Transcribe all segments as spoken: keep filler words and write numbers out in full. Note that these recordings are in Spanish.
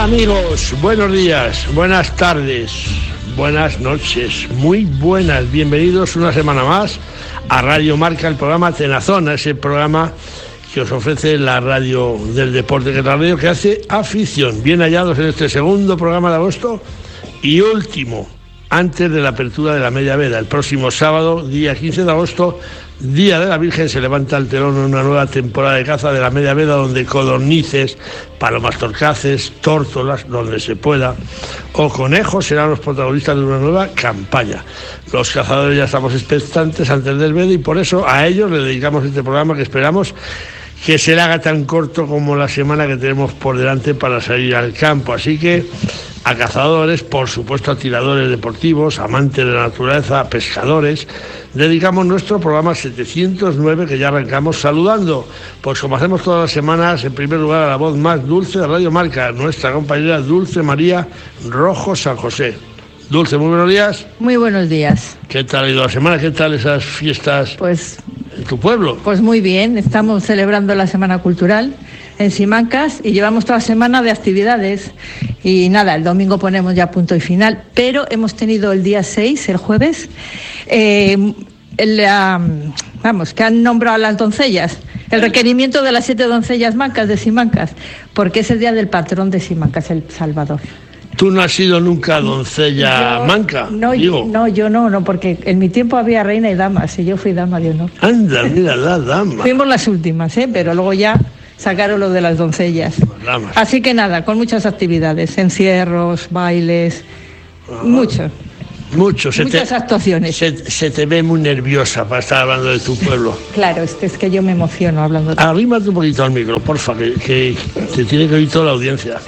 Amigos, buenos días, buenas tardes, buenas noches, muy buenas, bienvenidos una semana más a Radio Marca, el programa Tenazón, ese programa que os ofrece la radio del deporte, que es la radio que hace afición. Bien hallados en este segundo programa de agosto y último, antes de la apertura de la media veda. El próximo sábado, día quince de agosto, Día de la Virgen, se levanta el telón en una nueva temporada de caza de la media veda, donde codornices, palomas torcaces, tórtolas, donde se pueda, o conejos serán los protagonistas de una nueva campaña. Los cazadores ya estamos expectantes antes del veda y por eso a ellos le dedicamos este programa, que esperamos que se le haga tan corto como la semana que tenemos por delante para salir al campo. Así que a cazadores, por supuesto a tiradores deportivos, amantes de la naturaleza, a pescadores, dedicamos nuestro programa setecientos nueve, que ya arrancamos saludando, pues como hacemos todas las semanas, en primer lugar a la voz más dulce de Radio Marca, nuestra compañera Dulce María Rojo San José. Dulce, muy buenos días. Muy buenos días. ¿Qué tal ha ido la semana? ¿Qué tal esas fiestas pues, en tu pueblo? Pues muy bien, estamos celebrando la Semana Cultural en Simancas y llevamos toda la semana de actividades y nada, el domingo ponemos ya punto y final, pero hemos tenido el día seis, el jueves, eh, el, um, vamos, que han nombrado a las doncellas, el requerimiento de las siete doncellas mancas de Simancas, porque es el día del patrón de Simancas, el Salvador. ¿Tú no has sido nunca doncella yo, manca? No, digo. no, yo no, no, porque en mi tiempo había reina y damas y yo fui dama de honor. Anda, mira, la dama. Fuimos las últimas, ¿eh? Pero luego ya sacaron lo de las doncellas. Damas. Así que nada, con muchas actividades, encierros, bailes, Ajá. mucho. Mucho. Se Muchas te, actuaciones. Se, se te ve muy nerviosa para estar hablando de tu pueblo. Claro, es que, es que yo me emociono hablando de... Arrímate un poquito al micro, porfa, que, que te tiene que oír toda la audiencia.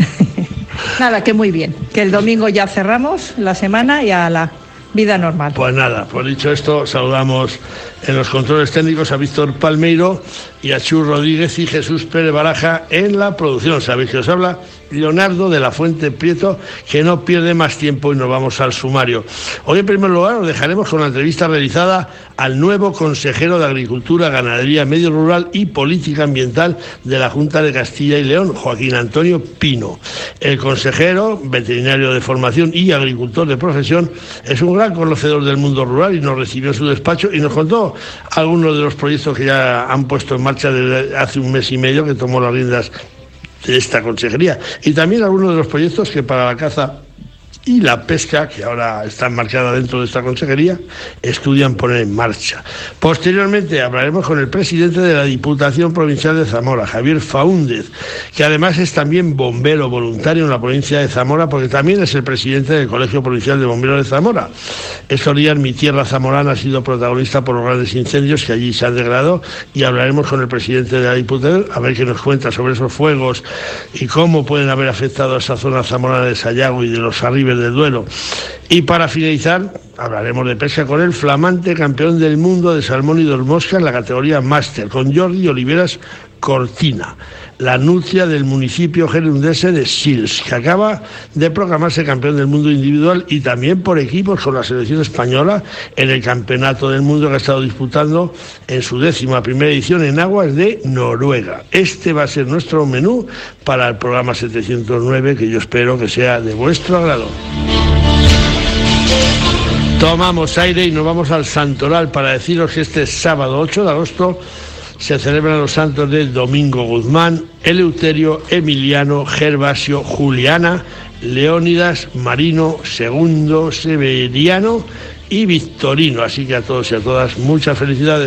Nada, que muy bien, que el domingo ya cerramos la semana y a la vida normal. Pues nada, pues dicho esto, saludamos en los controles técnicos a Víctor Palmeiro y a Chus Rodríguez y Jesús Pérez Baraja en la producción. Sabéis que os habla Leonardo de la Fuente Prieto, que no pierde más tiempo y nos vamos al sumario. Hoy en primer lugar os dejaremos con la entrevista realizada al nuevo consejero de Agricultura, Ganadería, Medio Rural y Política Ambiental de la Junta de Castilla y León, Joaquín Antonio Pino. El consejero, veterinario de formación y agricultor de profesión, es un gran conocedor del mundo rural y nos recibió en su despacho y nos contó algunos de los proyectos que ya han puesto en marcha desde hace un mes y medio que tomó las riendas de esta consejería, y también algunos de los proyectos que para la caza y la pesca, que ahora están marcadas dentro de esta consejería, estudian poner en marcha. Posteriormente hablaremos con el presidente de la Diputación Provincial de Zamora, Javier Faúndez, que además es también bombero voluntario en la provincia de Zamora, porque también es el presidente del Colegio Provincial de Bomberos de Zamora. Estos días mi tierra zamorana ha sido protagonista por los grandes incendios que allí se han degradado, y hablaremos con el presidente de la Diputación a ver qué nos cuenta sobre esos fuegos y cómo pueden haber afectado a esa zona zamorana de Sayago y de los arribes del Duero. Y para finalizar hablaremos de pesca con el flamante campeón del mundo de salmón y dormosca en la categoría máster, con Jordi Oliveras Cortina, la nutria del municipio gerundense de Sils, que acaba de proclamarse campeón del mundo individual y también por equipos con la selección española en el campeonato del mundo que ha estado disputando en su décima primera edición en aguas de Noruega. Este va a ser nuestro menú para el programa setecientos nueve, que yo espero que sea de vuestro agrado. Tomamos aire y nos vamos al Santoral para deciros que este sábado ocho de agosto se celebran los santos de Domingo Guzmán, Eleuterio, Emiliano, Gervasio, Juliana, Leónidas, Marino, Segundo, Severiano y Victorino. Así que a todos y a todas, muchas felicidades.